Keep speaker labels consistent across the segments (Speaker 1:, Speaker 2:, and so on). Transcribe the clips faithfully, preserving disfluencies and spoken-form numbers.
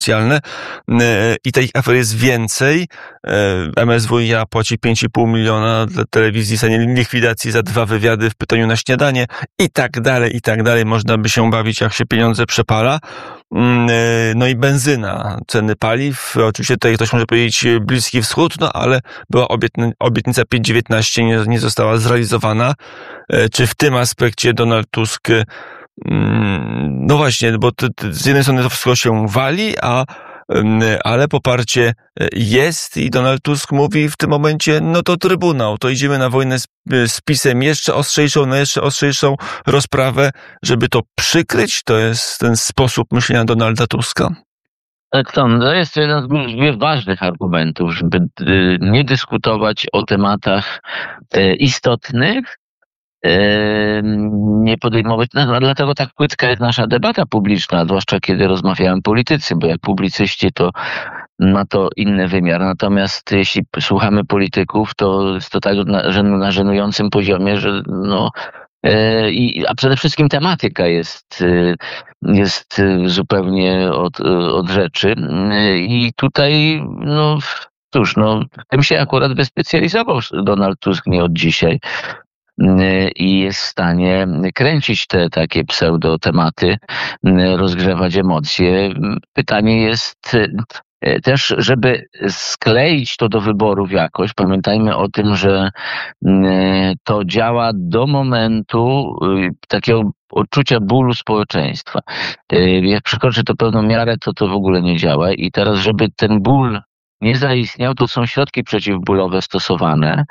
Speaker 1: socjalne i tej afery jest więcej. M S W iA płaci pięć i pół miliona dla telewizji za likwidacji za dwa wywiady w pytaniu na śniadanie i tak dalej, i tak dalej. Można by się bawić, jak się pieniądze przepala. No i benzyna, ceny paliw. Oczywiście tutaj ktoś może powiedzieć Bliski Wschód, no ale była obietn- obietnica pięć dziewiętnaście, nie, nie została zrealizowana. Czy w tym aspekcie Donald Tusk, no właśnie, bo to, to z jednej strony to wszystko się wali, a ale poparcie jest i Donald Tusk mówi w tym momencie, no to Trybunał, to idziemy na wojnę z, z PiS-em jeszcze ostrzejszą, na jeszcze ostrzejszą rozprawę, żeby to przykryć. To jest ten sposób myślenia Donalda Tuska.
Speaker 2: Tak, to jest jeden z ważnych argumentów, żeby nie dyskutować o tematach istotnych, nie podejmować, no, dlatego tak płytka jest nasza debata publiczna, zwłaszcza kiedy rozmawiają politycy, bo jak publicyści to ma to inny wymiar. Natomiast jeśli słuchamy polityków, to jest to tak na, na żenującym poziomie, że no i, a przede wszystkim tematyka jest, jest zupełnie od, od rzeczy i tutaj no cóż, no tym się akurat wyspecjalizował Donald Tusk nie od dzisiaj i jest w stanie kręcić te takie pseudotematy, rozgrzewać emocje. Pytanie jest też, żeby skleić to do wyborów jakoś. Pamiętajmy o tym, że to działa do momentu takiego odczucia bólu społeczeństwa. Jak przekroczy to pewną miarę, to to w ogóle nie działa i teraz, żeby ten ból nie zaistniał, to są środki przeciwbólowe stosowane.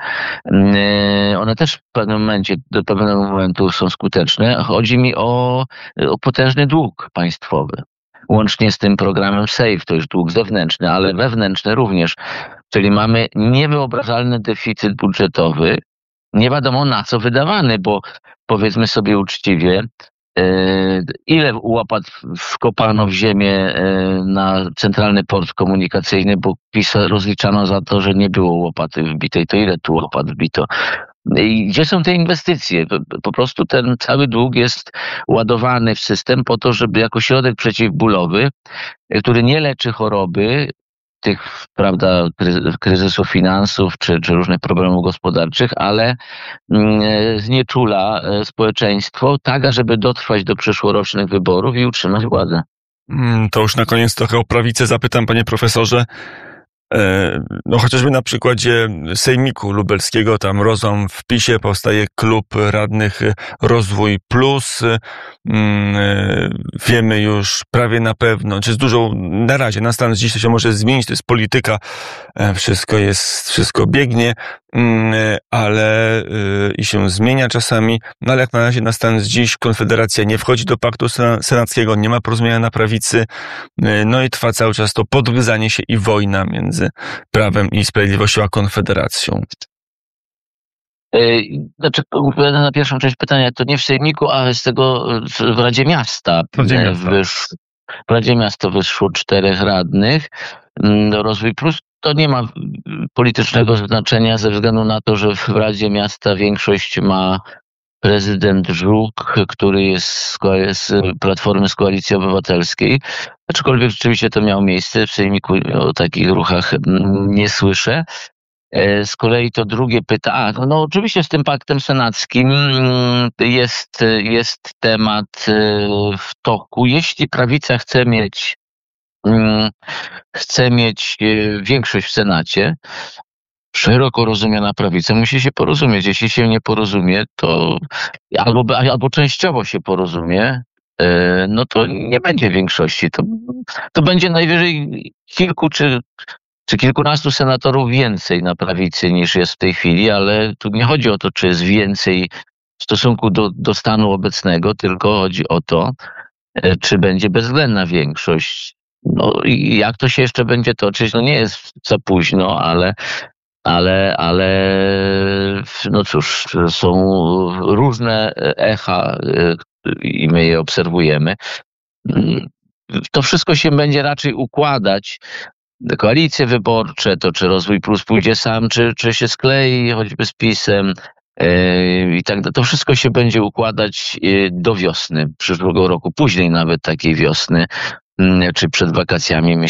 Speaker 2: One też w pewnym momencie, do pewnego momentu są skuteczne. Chodzi mi o, o potężny dług państwowy. Łącznie z tym programem SAFE, to już dług zewnętrzny, ale wewnętrzny również. Czyli mamy niewyobrażalny deficyt budżetowy, nie wiadomo na co wydawany, bo powiedzmy sobie uczciwie, ile łopat wkopano w ziemię na centralny port komunikacyjny, bo PiS rozliczano za to, że nie było łopaty wbitej, to ile tu łopat wbito? I gdzie są te inwestycje? Po prostu ten cały dług jest ładowany w system po to, żeby jako środek przeciwbólowy, który nie leczy choroby, tych, prawda, kryzysów finansów czy, czy różnych problemów gospodarczych, ale znieczula społeczeństwo tak, ażeby dotrwać do przyszłorocznych wyborów i utrzymać władzę.
Speaker 1: To już na koniec trochę o prawicę zapytam, panie profesorze. No chociażby na przykładzie Sejmiku Lubelskiego, tam rozłam w PiSie, powstaje klub radnych Rozwój Plus. Wiemy już prawie na pewno, czy z dużą, na razie, na stan dziś to się może zmienić, to jest polityka, wszystko jest, wszystko biegnie, ale i się zmienia czasami, no ale jak na razie na stan dziś Konfederacja nie wchodzi do paktu senackiego, nie ma porozumienia na prawicy, no i trwa cały czas to podgryzanie się i wojna między Prawem i Sprawiedliwością a Konfederacją.
Speaker 2: Znaczy, odpowiadam na pierwszą część pytania, to nie w Sejmiku, a z tego w Radzie Miasta.
Speaker 1: Radzie Miasta.
Speaker 2: Wysz, w Radzie Miasta wyszło czterech radnych. Rozwój Plus to nie ma politycznego znaczenia ze względu na to, że w Radzie Miasta większość ma prezydent Żuk, który jest z Platformy, z Koalicji Obywatelskiej. Aczkolwiek rzeczywiście to miało miejsce. W Sejmiku o takich ruchach nie słyszę. Z kolei to drugie pytanie. No, no oczywiście z tym paktem senackim jest, jest temat w toku. Jeśli prawica chce mieć, chce mieć większość w Senacie, szeroko rozumiana prawica musi się porozumieć. Jeśli się nie porozumie, to albo, albo częściowo się porozumie, no to nie będzie większości. To, to będzie najwyżej kilku czy, czy kilkunastu senatorów więcej na prawicy niż jest w tej chwili, ale tu nie chodzi o to, czy jest więcej w stosunku do, do stanu obecnego, tylko chodzi o to, czy będzie bezwzględna większość. No i jak to się jeszcze będzie toczyć, no nie jest za późno, ale Ale, ale no cóż, są różne echa i my je obserwujemy. To wszystko się będzie raczej układać. Koalicje wyborcze, to czy Rozwój Plus pójdzie sam, czy, czy się sklei choćby z PiS-em i tak dalej. To wszystko się będzie układać do wiosny przyszłego roku, później nawet takiej wiosny. czy przed wakacjami.